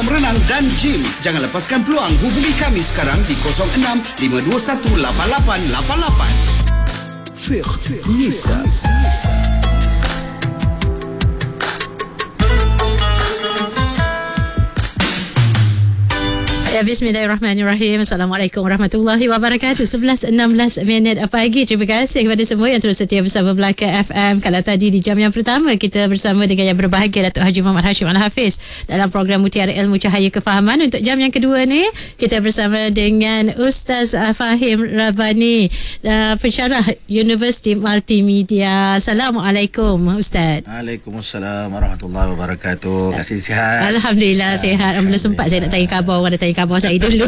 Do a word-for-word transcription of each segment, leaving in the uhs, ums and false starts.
kolam renang dan gym. Jangan lepaskan peluang. Hubungi kami sekarang di kosong enam lima dua satu lapan lapan lapan lapan. Fiqh Nisa. Ya, bismillahirrahmanirrahim. Assalamualaikum warahmatullahi wabarakatuh. sebelas enam belas minit pagi. Terima kasih kepada semua yang terus setia bersama Belaka F M. Kalau tadi di jam yang pertama kita bersama dengan yang berbahagia Datuk Haji Muhammad Hashim Al-Hafiz dalam program Mutiara Ilmu Cahaya Kefahaman. Untuk jam yang kedua ni kita bersama dengan Ustaz Fahim Rabbani, uh, pensyarah Universiti Multimedia. Assalamualaikum Ustaz. Waalaikumsalam warahmatullahi wabarakatuh. Kasih sihat. Alhamdulillah sihat. Belum sempat saya nak tanya khabar. Orang dah tanya khabar saya dulu.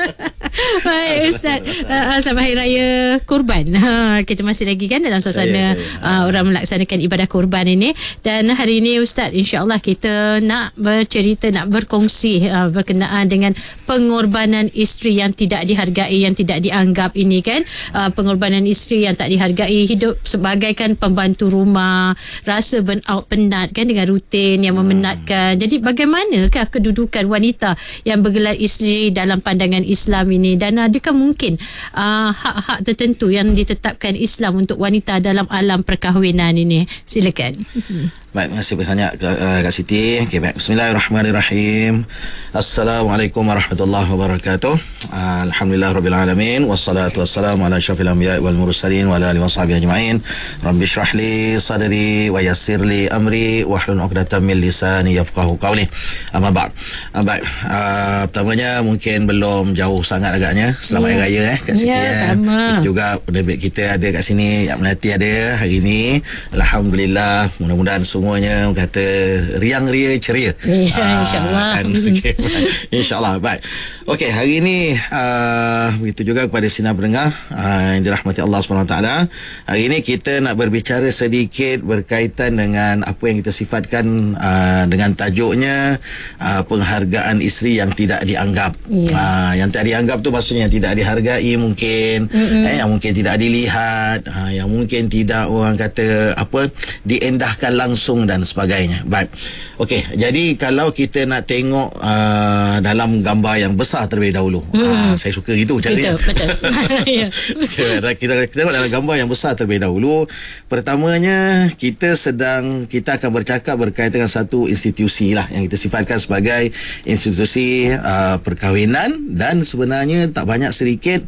Baik Ustaz, uh, selamat Hari Raya Kurban. Ha, kita masih lagi kan dalam suasana saya, saya. Uh, orang melaksanakan ibadah kurban ini. Dan hari ini Ustaz, insya-Allah kita nak bercerita, nak berkongsi uh, berkenaan dengan pengorbanan isteri yang tidak dihargai, yang tidak dianggap ini kan. Uh, pengorbanan isteri yang tak dihargai, hidup sebagaikan pembantu rumah, rasa burn out, penat kan dengan rutin yang memenatkan. Jadi bagaimanakah kedudukan wanita yang bergelar isteri dalam pandangan Islam ini, dan adakah mungkin uh, hak-hak tertentu yang ditetapkan Islam untuk wanita dalam alam perkahwinan ini? Silakan. Baik, terima kasih banyak uh, Kak Siti. Okay, baik. Bismillahirrahmanirrahim. Assalamualaikum warahmatullahi wabarakatuh. Uh, Alhamdulillah rabbil alamin, wassalatu wassalamu ala asyrafil anbiya'i wal mursalin wa ala alihi washabihi ajma'in. Rabbi shrah li sadri wa yassir li amri wahlul 'uqdatam min lisani yafqahu qawli. Amma ba'd. Uh, baik. Uh, pertamanya mungkin belum jauh sangat agaknya. Selamat yeah. Hari Raya eh Kak Siti. Ya, yeah, sama. Kita juga penerbit kita ada kat sini, Yak Melati ada hari ini. Alhamdulillah, mudah-mudahan semuanya kata riang ria ceria. Ya, uh, insya-Allah. Kan, okay. Insya-Allah. Baik. Okey, hari ini uh, begitu juga kepada sinar pendengar uh, yang dirahmati Allah Subhanahu Wa Taala. Hari ini kita nak berbicara sedikit berkaitan dengan apa yang kita sifatkan uh, dengan tajuknya uh, penghargaan isteri yang tidak dianggap. Ya. Uh, yang tak dianggap tu maksudnya yang tidak dihargai mungkin, eh, yang mungkin tidak dilihat, uh, yang mungkin tidak orang kata apa diendahkan langsung dan sebagainya. Baik. Okey, jadi kalau kita nak tengok uh, dalam gambar yang besar terlebih dahulu. Mm. Uh, saya suka gitu caranya. Betul, betul. Ya. kita, kita tengok dalam gambar yang besar terlebih dahulu. Pertamanya kita sedang kita akan bercakap berkaitan dengan satu institusi lah yang kita sifatkan sebagai institusi uh, perkahwinan, dan sebenarnya tak banyak sedikit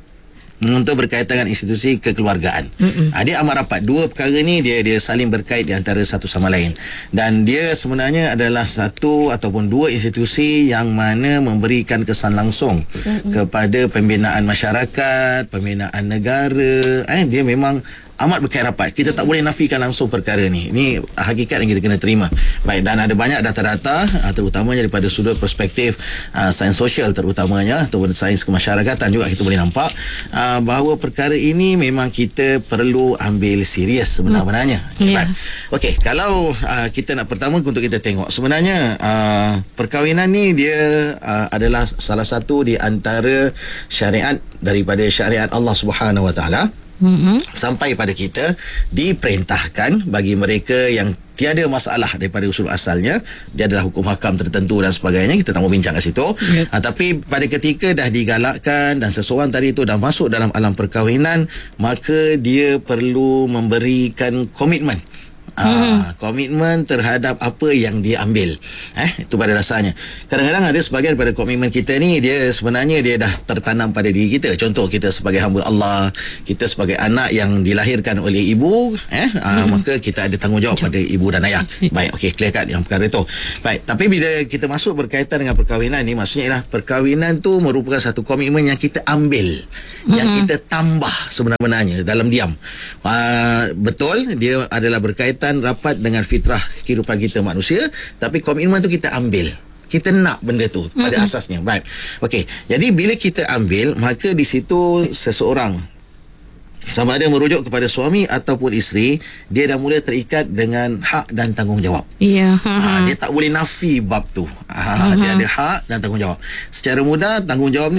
untuk berkaitan dengan institusi kekeluargaan. Ha, dia amat rapat. Dua perkara ni dia dia saling berkait di antara satu sama lain. Dan dia sebenarnya adalah satu ataupun dua institusi yang mana memberikan kesan langsung Mm-mm. kepada pembinaan masyarakat, pembinaan negara. Eh, dia memang amat berkait rapat. Kita tak boleh nafikan langsung perkara ni. Ini hakikat yang kita kena terima. Baik, dan ada banyak data-data terutamanya daripada sudut perspektif uh, sains sosial terutamanya ataupun sains kemasyarakatan juga kita boleh nampak uh, bahawa perkara ini memang kita perlu ambil serius sebenar-benarnya. Yeah. Okey, kalau uh, kita nak pertama untuk kita tengok sebenarnya uh, perkahwinan ni dia uh, adalah salah satu di antara syariat daripada syariat Allah Subhanahu Wa Taala. Mm-hmm. Sampai pada kita diperintahkan bagi mereka yang tiada masalah daripada usul asalnya, dia adalah hukum hakam tertentu dan sebagainya, kita tak mau bincang kat situ. Yep. Ha, tapi pada ketika dah digalakkan dan seseorang tadi itu dah masuk dalam alam perkahwinan, maka dia perlu memberikan komitmen. Hmm. Komitmen terhadap apa yang dia ambil. Eh, itu pada dasarnya. Kadang-kadang ada sebahagian pada komitmen kita ni dia sebenarnya dia dah tertanam pada diri kita. Contoh, kita sebagai hamba Allah, kita sebagai anak yang dilahirkan oleh ibu, eh, hmm. maka kita ada tanggungjawab pada ibu dan ayah. Baik, okey, clear cut yang perkara itu. Baik, tapi bila kita masuk berkaitan dengan perkahwinan ni, maksudnya ialah perkahwinan tu merupakan satu komitmen yang kita ambil, hmm. yang kita tambah sebenarnya dalam diam. Uh, betul, dia adalah berkaitan rapat dengan fitrah kehidupan kita manusia, tapi komitmen tu kita ambil. Kita nak benda tu pada mm-hmm. asasnya. Baik. Okey. Jadi bila kita ambil, maka di situ seseorang sama ada merujuk kepada suami ataupun isteri, dia dah mula terikat dengan hak dan tanggungjawab. Ya. Yeah. Ha, dia tak boleh nafi bab tu. Ha, uh-huh. Dia ada hak dan tanggungjawab. Secara mudah, tanggungjawab ni